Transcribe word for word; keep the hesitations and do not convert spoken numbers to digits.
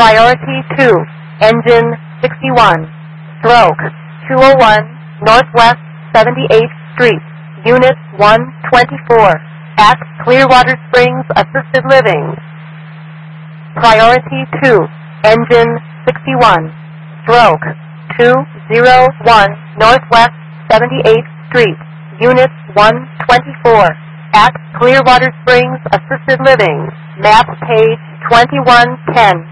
Priority two, engine sixty-one, stroke two oh one, Northwest seventy-eighth Street, Unit one twenty-four, at Clearwater Springs Assisted Living. Priority two, engine sixty-one, stroke two oh one, Northwest seventy-eighth Street, Unit one twenty-four, at Clearwater Springs Assisted Living, map page twenty-one ten.